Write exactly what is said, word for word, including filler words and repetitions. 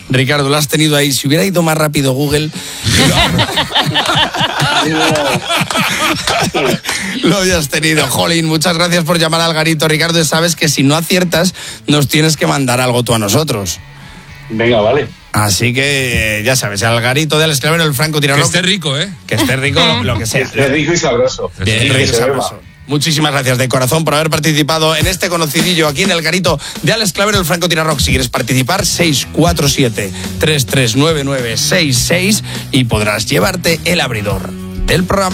Ricardo, lo has tenido ahí. Si hubiera ido más rápido Google... Lo habías tenido. Jolín, muchas gracias por llamar al garito, Ricardo. Sabes que si no aciertas, nos tienes que mandar algo tú a nosotros. Venga, vale. Así que, ya sabes, al garito de Alex Clavero, el francotirador. Que esté rico, ¿eh? Que esté rico, lo que sea. Es rico y sabroso. Bien, rico y sabroso. Muchísimas gracias de corazón por haber participado en este conocidillo aquí en el garito de Alex Clavero, el francotirador. Si quieres participar, seis cuatro siete, tres tres nueve nueve seis seis y podrás llevarte el abridor del programa.